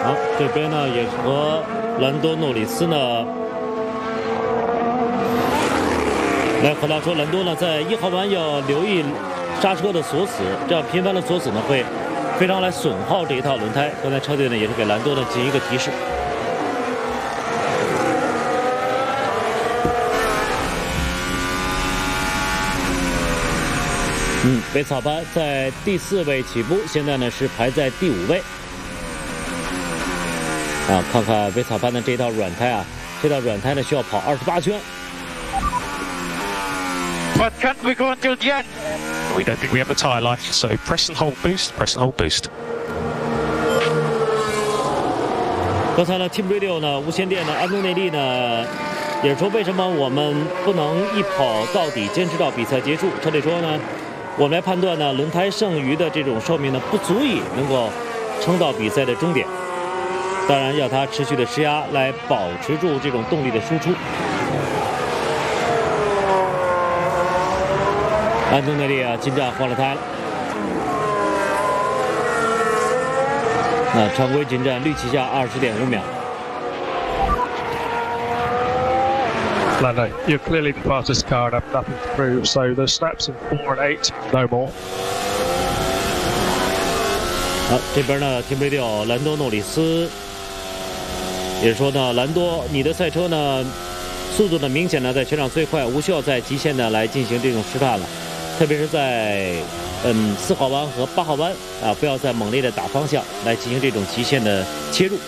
这边呢也和兰多诺里斯呢来和他说，兰多呢在1号弯要留意刹车的锁死，这样频繁的锁死呢会非常来损耗这一套轮胎。刚才车队呢也是给兰多呢进行一个提示。维斯塔潘在第4位起步，现在呢是排在第5位。看看维斯塔潘的这套软胎啊，这套软胎呢需要跑28圈。 But can't we go until the end? We don't think we have a tyre life, so press and hold boost, press and hold boost. 刚才呢 ，Team Radio 呢，无线电呢，安东内利呢，也说为什么我们不能一跑到底，坚持到比赛结束？车队说呢，我们来判断呢，轮胎剩余的这种寿命呢，不足以能够撑到比赛的终点。当然，要它持续的施压来保持住这种动力的输出。安东内利啊，进站换了胎了。那常规进站绿旗下20.5秒。 Lando, you're clearly the fastest car and have nothing to prove, so the snaps in 4 and 8, no more. 这边呢 ，Team Radio 兰多诺里斯也说呢，兰多，你的赛车呢，速度呢明显呢在全场最快，无需要在极限呢来进行这种试探了，特别是在4号弯和8号弯啊，不要再猛烈的打方向来进行这种极限的切入。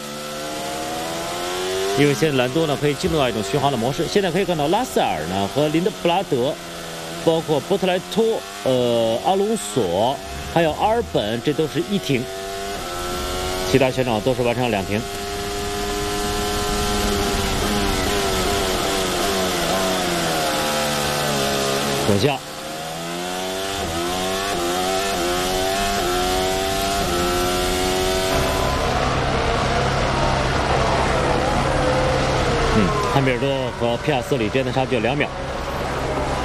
因为现在兰多呢可以进入到一种巡航的模式。现在可以看到拉塞尔呢和林德布拉德，包括波特莱托、阿隆索，还有阿尔本，这都是1停，其他选手都是完成了2停。左下。汉密尔顿和皮亚斯里之间的差距有2秒。